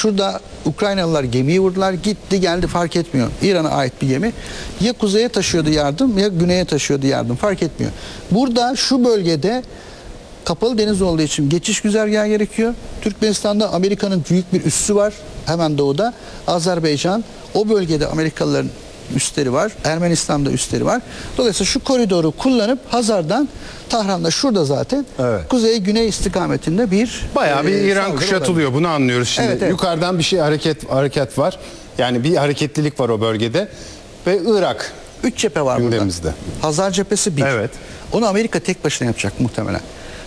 şurada Ukraynalılar gemiyi vurdular. Gitti geldi fark etmiyor. İran'a ait bir gemi. Ya kuzeye taşıyordu yardım ya güneye taşıyordu yardım. Fark etmiyor. Burada şu bölgede kapalı deniz olduğu için geçiş güzergahı gerekiyor. Türkmenistan'da Amerika'nın büyük bir üssü var. Hemen doğuda. Azerbaycan. O bölgede Amerikalıların üsleri var. Ermenistan'da üsleri var. Dolayısıyla şu koridoru kullanıp Hazar'dan Tahran'da şurada zaten kuzey güney istikametinde bir bayağı bir İran saldırı kuşatılıyor. olabilir. Bunu anlıyoruz şimdi. Evet, evet. Yukarıdan bir şey hareket var. Yani bir hareketlilik var o bölgede ve Irak 3 cephe var gündemimizde. burada. Hazar cephesi 1. Evet. Onu Amerika tek başına yapacak muhtemelen.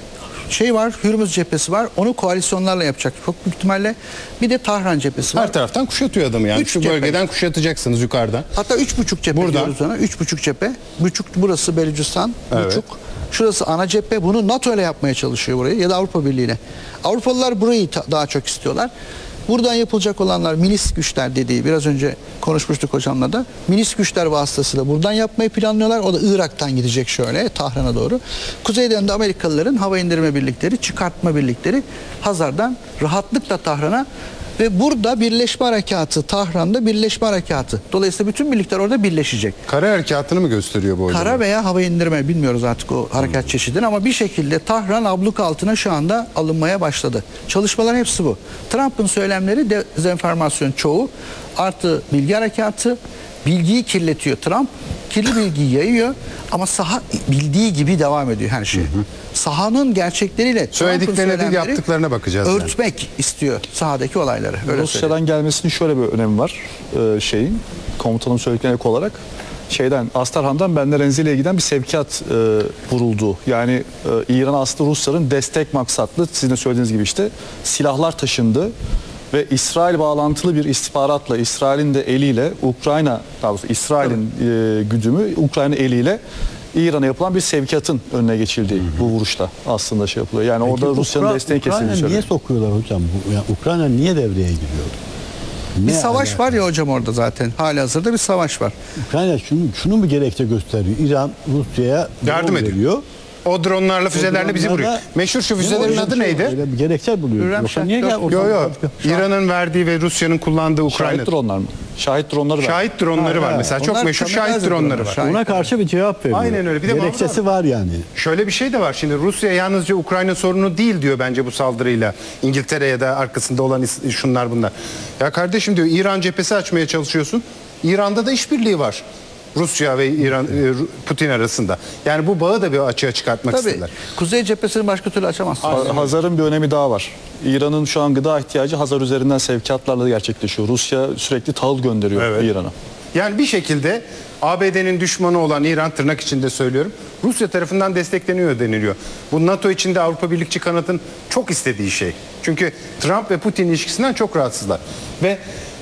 Şey var, Hürmüz cephesi var. Onu koalisyonlarla yapacak çok büyük ihtimalle. Bir de Tahran cephesi var. Her taraftan kuşatıyor adamı yani. Üç Şu cephe. bölgeden kuşatacaksınız yukarıdan. Hatta 3,5 cephe Buradan. diyoruz ona. 3,5 cephe. Buçuk burası Belucistan. Evet. Buçuk. Şurası ana cephe. Bunu NATO ile yapmaya çalışıyor burayı ya da Avrupa Birliği'ne. Avrupalılar burayı daha çok istiyorlar. Buradan yapılacak olanlar milis güçler dediği biraz önce konuşmuştuk hocamla da. Milis güçler vasıtasıyla buradan yapmayı planlıyorlar. O da Irak'tan gidecek şöyle Tahran'a doğru. Kuzeyden de Amerikalıların hava indirme birlikleri, çıkartma birlikleri Hazar'dan rahatlıkla Tahran'a ve burada birleşme harekatı, Tahran'da birleşme harekatı. Dolayısıyla bütün birlikler orada birleşecek. Kara harekatını mı gösteriyor bu hocam? Kara veya hava indirme bilmiyoruz artık o harekat çeşidini ama bir şekilde Tahran abluk altına şu anda alınmaya başladı. Çalışmaların hepsi bu. Trump'ın söylemleri dezenformasyon çoğu artı bilgi harekatı, bilgiyi kirletiyor Trump. Kirli bilgiyi yayıyor ama saha bildiği gibi devam ediyor her şey. Sahanın gerçekleriyle Trump'ın Söylediklerine değil söylemleri yaptıklarına bakacağız. Yani. örtmek istiyor sahadaki olayları. Öyle Rusya'dan söyleyeyim. gelmesinin şöyle bir önemi var şeyin komutanın söylediklerine ek olarak Astarhan'dan Benderenzi'ye giden bir sevkiyat vuruldu. Yani İran aslında Rusların destek maksatlı sizin de söylediğiniz gibi işte silahlar taşındı ve İsrail bağlantılı bir istihbaratla İsrail'in de eliyle Ukrayna daha doğrusu İsrail'in güdümü Ukrayna eliyle İran'a yapılan bir sevkiyatın önüne geçildiği bu vuruşta aslında şey yapılıyor. Yani Peki orada Rusya'nın desteği kesildiğini Ukrayna niye söylüyor. sokuyorlar hocam? Yani Ukrayna niye devreye giriyor? Bir Ne savaş alaka? var ya hocam orada zaten. Halihazırda bir savaş var. Ukrayna şunu mu gerekçe gösteriyor? İran Rusya'ya Yardım drone ediyor. veriyor. O dronlarla füzelerle bizi vuruyor. Dronlarla- Meşhur şu füzelerin Öyle adı bir şey neydi? var, öyle bir gerekçe buluyor. Hürrem Yoksa niye Şah- gel? Yo yo. İran'ın verdiği ve Rusya'nın kullandığı Ukrayna. Şahit dronlar mı? Şahit dronları var. Şahit dronları var Ha, mesela. Çok onlar meşhur kamikaze şahit dronları dronları. var. Şahit. Ona karşı bir cevap veriyor. Aynen öyle. Bir de gerekçesi var yani. Şöyle bir şey de var. Şimdi Rusya yalnızca Ukrayna sorunu değil diyor bence bu saldırıyla. İngiltere ya da arkasında olan şunlar bunlar. Ya kardeşim diyor İran cephesi açmaya çalışıyorsun. İran'da da işbirliği var. Rusya ve İran Putin arasında. Yani bu bağı da bir açığa çıkartmak Tabii. istediler. Kuzey cephesini başka türlü açamazsın. Hazar'ın bir önemi daha var. İran'ın şu an gıda ihtiyacı Hazar üzerinden sevkiyatlarla gerçekleşiyor. Rusya sürekli tahıl gönderiyor Evet. İran'a. Yani bir şekilde ABD'nin düşmanı olan İran tırnak içinde söylüyorum. Rusya tarafından destekleniyor deniliyor. Bu NATO içinde Avrupa Birlikçi kanadın çok istediği şey. Çünkü Trump ve Putin ilişkisinden çok rahatsızlar. Ve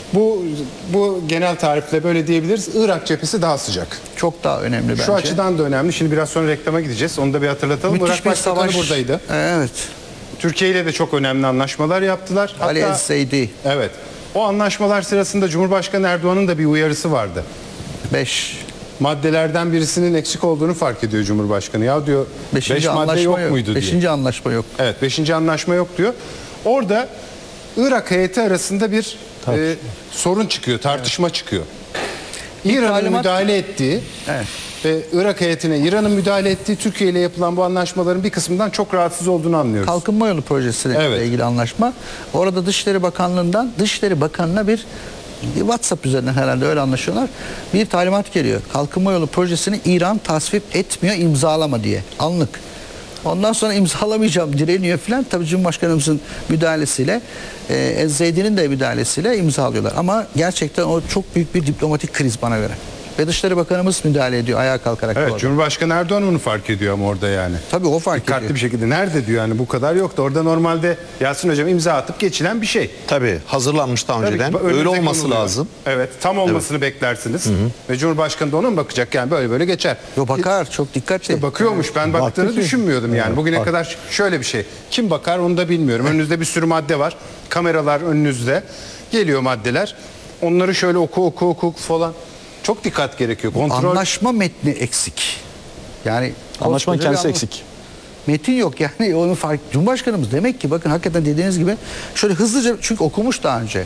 bu genel tarifle böyle diyebiliriz. Irak cephesi daha sıcak. Çok daha önemli bence. Şu açıdan da önemli. Şimdi biraz sonra reklama gideceğiz. Onu da bir hatırlatalım. Müthiş Irak bir Başbakanı savaş. buradaydı. Evet. Türkiye ile de çok önemli anlaşmalar yaptılar. Ali El-Seydi. Evet. O anlaşmalar sırasında Cumhurbaşkanı Erdoğan'ın da bir uyarısı vardı. 5. Maddelerden birisinin eksik olduğunu fark ediyor Cumhurbaşkanı. Ya diyor 5 madde yok muydu diye. 5. anlaşma yok. Evet 5. anlaşma yok diyor. Orada Irak heyeti arasında bir sorun çıkıyor, tartışma çıkıyor. İran'ın talimat- müdahale ettiği Evet. ve Irak heyetine İran'ın müdahale ettiği Türkiye ile yapılan bu anlaşmaların bir kısmından çok rahatsız olduğunu anlıyoruz. Kalkınma Yolu Projesi'yle Evet. ilgili anlaşma. Orada Dışişleri Bakanlığı'ndan Dışişleri Bakanı'na bir WhatsApp üzerinden herhalde öyle anlaşıyorlar. Bir talimat geliyor. Kalkınma Yolu Projesi'ni İran tasvip etmiyor, imzalama diye. Anlık. Ondan sonra imzalamayacağım direniyor filan. Tabii Cumhurbaşkanımızın müdahalesiyle, El-Zeydi'nin de müdahalesiyle imzalıyorlar. Ama gerçekten o çok büyük bir diplomatik kriz bana göre. Ve Dışişleri Bakanımız müdahale ediyor ayağa kalkarak. Evet, orada. Cumhurbaşkanı Erdoğan onu fark ediyor ama orada yani. Tabii o fark Dikkatli ediyor. bir şekilde nerede diyor yani bu kadar yoktu. Orada normalde Yasin Hocam imza atıp geçilen bir şey. Tabii hazırlanmış daha önceden. Tabii, Öyle önümüze olması konuluyor. lazım. Evet, tam olmasını beklersiniz. Ve Cumhurbaşkanı da ona mı bakacak yani böyle geçer. Yo bakar çok dikkatli. Bakıyormuş. Ben baktığını Baktı ki. düşünmüyordum yani. Evet, Bugüne bak. kadar şöyle bir şey. Kim bakar onu da bilmiyorum. Önünüzde bir sürü madde var. Kameralar önünüzde. Geliyor maddeler. Onları şöyle oku falan. Çok dikkat gerekiyor. Kontrol. Anlaşma metni eksik. Yani Anlaşmanın koskoca bir kendisi anlaşma. eksik. Metin yok yani onu fark. Cumhurbaşkanımız demek ki bakın hakikaten dediğiniz gibi şöyle hızlıca çünkü okumuş daha önce.